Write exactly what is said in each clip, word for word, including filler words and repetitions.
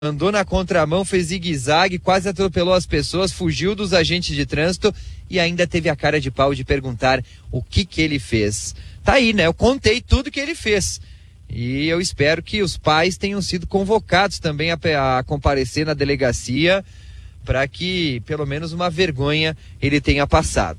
andou na contramão, fez zigue-zague, quase atropelou as pessoas, fugiu dos agentes de trânsito e ainda teve a cara de pau de perguntar o que que ele fez. Tá aí, né? Eu contei tudo que ele fez. E eu espero que os pais tenham sido convocados também a, a comparecer na delegacia para que pelo menos uma vergonha ele tenha passado.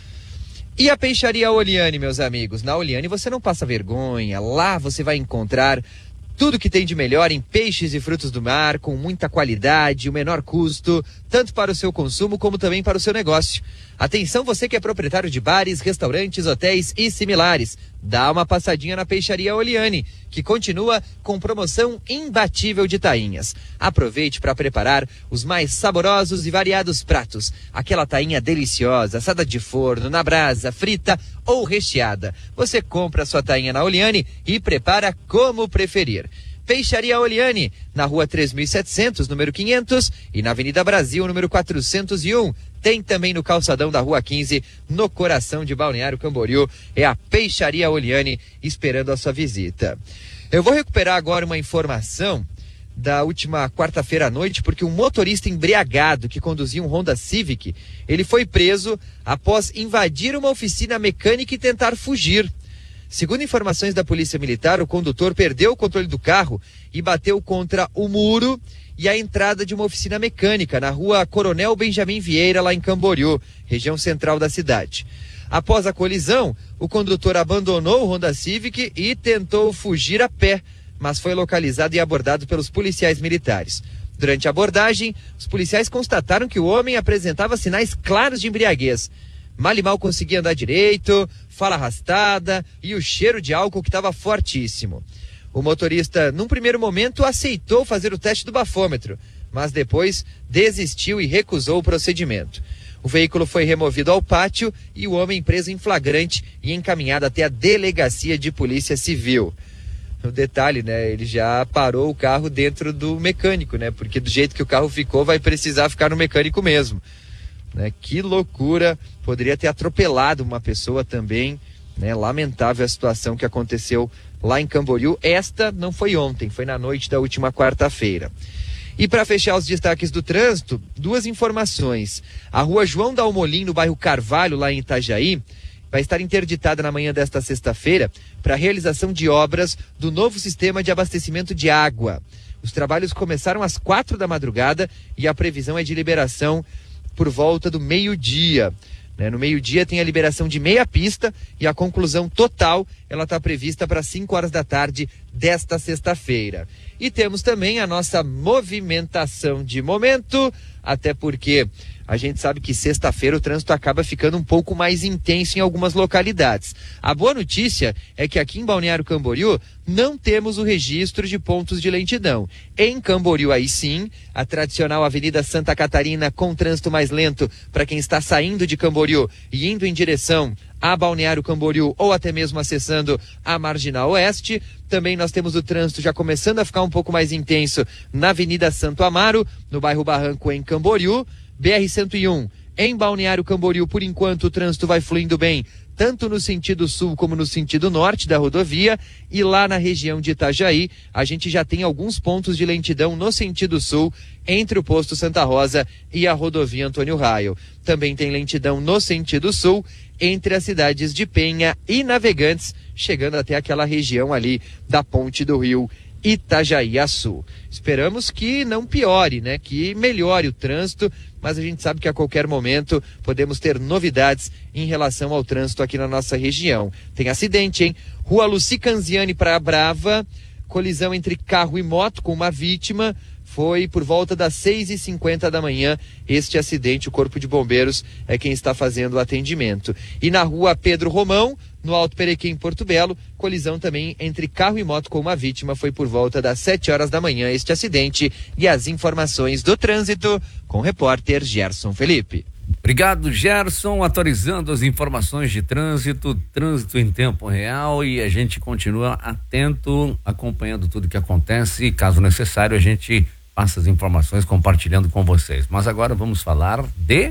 E a peixaria Oliane, meus amigos? Na Oliane você não passa vergonha, lá você vai encontrar tudo que tem de melhor em peixes e frutos do mar, com muita qualidade, o menor custo, tanto para o seu consumo como também para o seu negócio. Atenção, você que é proprietário de bares, restaurantes, hotéis e similares. Dá uma passadinha na peixaria Oliane, que continua com promoção imbatível de tainhas. Aproveite para preparar os mais saborosos e variados pratos. Aquela tainha deliciosa, assada de forno, na brasa, frita ou recheada. Você compra a sua tainha na Oliane e prepara como preferir. Peixaria Oliane, na rua três mil e setecentos, número quinhentos, e na Avenida Brasil, número quatrocentos e um. Tem também no calçadão da rua quinze, no coração de Balneário Camboriú. É a Peixaria Oliane esperando a sua visita. Eu vou recuperar agora uma informação da última quarta-feira à noite, porque um motorista embriagado que conduzia um Honda Civic, ele foi preso após invadir uma oficina mecânica e tentar fugir. Segundo informações da Polícia Militar, o condutor perdeu o controle do carro e bateu contra o muro e a entrada de uma oficina mecânica na rua Coronel Benjamin Vieira, lá em Camboriú, região central da cidade. Após a colisão, o condutor abandonou o Honda Civic e tentou fugir a pé, mas foi localizado e abordado pelos policiais militares. Durante a abordagem, os policiais constataram que o homem apresentava sinais claros de embriaguez. Mal e mal conseguia andar direito, fala arrastada e o cheiro de álcool que estava fortíssimo. O motorista, num primeiro momento, aceitou fazer o teste do bafômetro, mas depois desistiu e recusou o procedimento. O veículo foi removido ao pátio e o homem preso em flagrante e encaminhado até a delegacia de polícia civil. O detalhe, né, ele já parou o carro dentro do mecânico, né, porque do jeito que o carro ficou vai precisar ficar no mecânico mesmo. Né, que loucura, poderia ter atropelado uma pessoa também, né, lamentável a situação que aconteceu lá em Camboriú. Esta não foi ontem, foi na noite da última quarta-feira. E para fechar os destaques do trânsito, duas informações. A rua João Dalmolin, no bairro Carvalho, lá em Itajaí, vai estar interditada na manhã desta sexta-feira para a realização de obras do novo sistema de abastecimento de água. Os trabalhos começaram às quatro da madrugada e a previsão é de liberação por volta do meio-dia. Né? No meio-dia tem a liberação de meia pista e a conclusão total ela está prevista para cinco horas da tarde desta sexta-feira. E temos também a nossa movimentação de momento, até porque a gente sabe que sexta-feira o trânsito acaba ficando um pouco mais intenso em algumas localidades. A boa notícia é que aqui em Balneário Camboriú não temos o registro de pontos de lentidão. Em Camboriú, aí sim, a tradicional Avenida Santa Catarina com trânsito mais lento para quem está saindo de Camboriú e indo em direção a Balneário Camboriú ou até mesmo acessando a Marginal Oeste. Também nós temos o trânsito já começando a ficar um pouco mais intenso na Avenida Santo Amaro, no bairro Barranco, em Camboriú. B R cento e um, em Balneário Camboriú, por enquanto o trânsito vai fluindo bem, tanto no sentido sul como no sentido norte da rodovia, e lá na região de Itajaí, a gente já tem alguns pontos de lentidão no sentido sul, entre o posto Santa Rosa e a rodovia Antônio Raio. Também tem lentidão no sentido sul, entre as cidades de Penha e Navegantes, chegando até aquela região ali da ponte do rio Itajaí-Açu. Esperamos que não piore, né? Que melhore o trânsito, mas a gente sabe que a qualquer momento podemos ter novidades em relação ao trânsito aqui na nossa região. Tem acidente, hein? Rua Luci Canziani, Praia Brava, colisão entre carro e moto com uma vítima. Foi por volta das seis e cinquenta da manhã este acidente. O Corpo de Bombeiros é quem está fazendo o atendimento. E na rua Pedro Romão, no Alto Perequim, Porto Belo, colisão também entre carro e moto com uma vítima. Foi por volta das sete horas da manhã este acidente. E as informações do trânsito com o repórter Gerson Felipe. Obrigado, Gerson, atualizando as informações de trânsito, trânsito em tempo real, e a gente continua atento, acompanhando tudo que acontece, e caso necessário a gente passa as informações compartilhando com vocês. Mas agora vamos falar de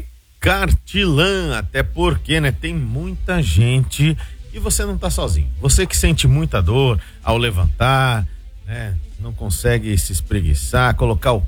Cartilã, até porque, né, tem muita gente e você não tá sozinho. Você que sente muita dor ao levantar, né, não consegue se espreguiçar, colocar o